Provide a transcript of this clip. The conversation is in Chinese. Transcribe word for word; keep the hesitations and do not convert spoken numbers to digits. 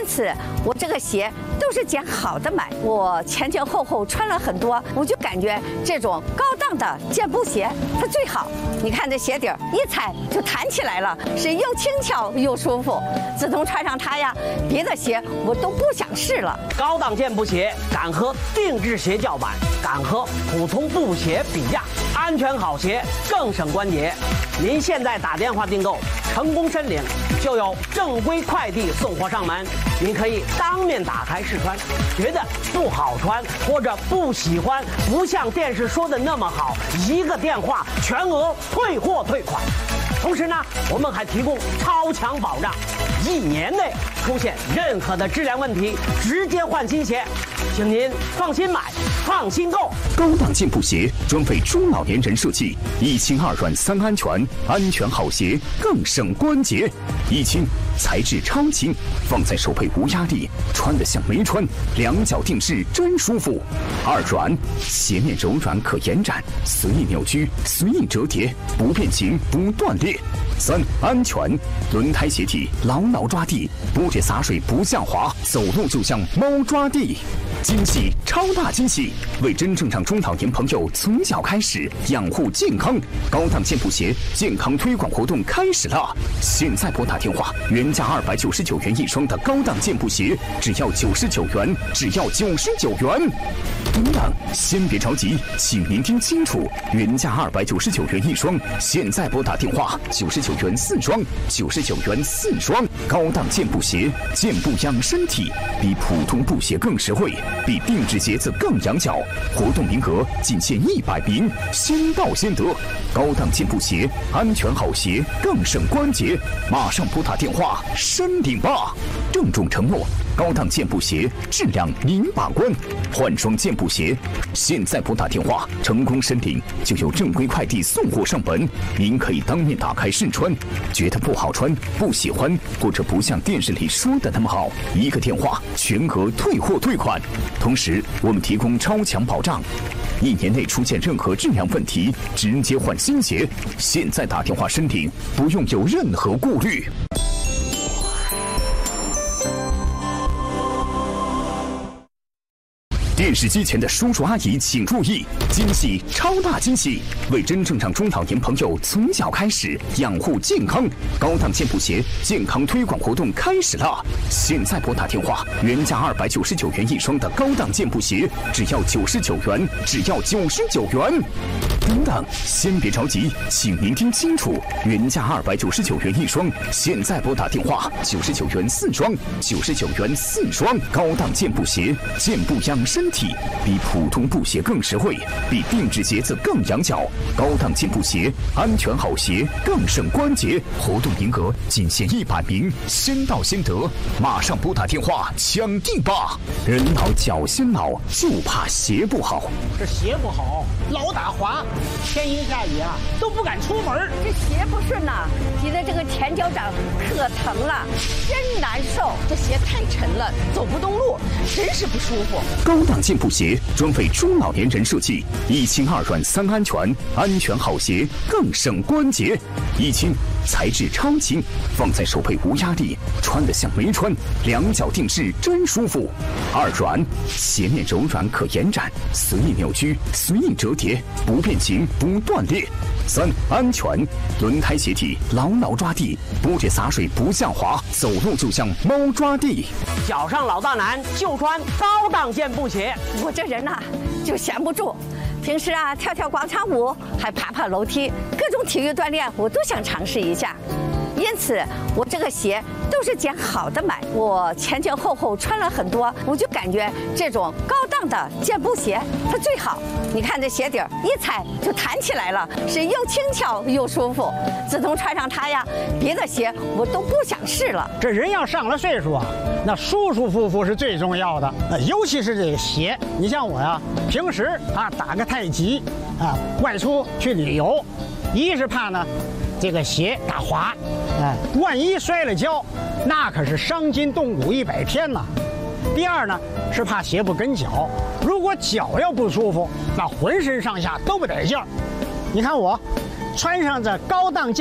因此我这个鞋都是捡好的买。我前前后后穿了很多，我就感觉这种高档的健步鞋它最好。你看这鞋底儿一踩就弹起来了，是又轻巧又舒服。自从穿上它呀，别的鞋我都不想试了。 高档健步鞋敢和定制鞋叫板，敢和普通布鞋比价，安全好鞋更省关节。您现在打电话订购，成功申领就有正规快递送货上门。您可以当面打开试穿，觉得不好穿或者不喜欢，不像电视说的那么好，一个电话全额退货退款。同时呢，我们还提供超强保障，一年内出现任何的质量问题，直接换新鞋，请您放心买，放心购。 高档健步鞋专为中老年人设计，一轻二软三安全，安全好鞋更省关节。一轻材质超轻，放在手背无压力，穿得像没穿，两脚定制真舒服。二软，鞋面柔软可延展，随意扭曲，随意折叠，不变形不断裂。三安全，轮胎鞋体牢牢抓地，不止洒水不下滑，走路就像猫抓地。惊喜，超大惊喜！为真正让中老年朋友从小开始养护健康，高档健步鞋健康推广活动开始了！现在拨打电话，原价二百九十九元一双的高档健步鞋，只要九十九元，只要九十九元。等等，先别着急，请您听清楚，原价二百九十九元一双，现在拨打电话，九十九元四双，九十九元四双。高档健步鞋，健步养身体，比普通布鞋更实惠，比定制鞋子更养脚。活动名额仅限一百名，先到先得。高档健步鞋，安全好鞋更省关节，马上拨打电话申领吧！郑重承诺，高档健步鞋质量您把关，换双健步鞋，现在拨打电话，成功申领就有正规快递送货上门。您可以当面打开试穿，觉得不好穿、不喜欢，或者不像电视里说的那么好，一个电话全额退货退款。同时，我们提供超强保障，一年内出现任何质量问题，直接换新鞋。现在打电话申领，不用有任何顾虑。电视机前的叔叔阿姨请注意，惊喜，超大惊喜！为真正让中老年朋友从小开始养护健康，高档健步鞋健康推广活动开始了！现在拨打电话，原价二百九十九元一双的高档健步鞋，只要九十九元，只要九十九元。等等，先别着急，请您听清楚，原价二百九十九元一双，现在拨打电话，九十九元四双，九十九元四双。高档健步鞋，健步养身体，比普通布鞋更实惠，比定制鞋子更养脚。高档健步鞋，安全好鞋更省关节。活动名额仅限一百名，先到先得，马上拨打电话抢订吧！人老脚先老，就怕鞋不好。 这鞋不好，老打滑，天阴下雨啊都不敢出门。 这鞋不顺呐，挤得这个前脚掌可疼了，真难受。 这鞋太沉了，走不动路，真是不舒服。 高档健步鞋专为中老年人设计，一轻二软三安全，安全好鞋更省关节。一轻材质超轻，放在手背无压力，穿得像没穿，两脚定制真舒服。二软，鞋面柔软可延展，随意扭曲，随意折叠，不变形不断裂。三安全，轮胎鞋体牢牢抓地，不止洒水不下滑，走路就像猫抓地。 脚上老大难就穿高档健步鞋。 我这人呐、啊、就闲不住，平时啊跳跳广场舞，还爬爬楼梯，各种体育锻炼我都想尝试一下。因此我这个鞋都是捡好的买。我前前后后穿了很多，我就感觉这种高档的健步鞋它最好。你看这鞋底儿一踩就弹起来了，是又轻巧又舒服。自从穿上它呀，别的鞋我都不想试了。 这人要上了岁数啊，那舒舒服服是最重要的，尤其是这个鞋。你像我呀，平时啊打个太极啊，外出去旅游，一是怕呢这个鞋打滑，哎，万一摔了跤，那可是伤筋动骨一百天呐。第二呢，是怕鞋不跟脚，如果脚要不舒服，那浑身上下都不得劲儿。你看我穿上这高档健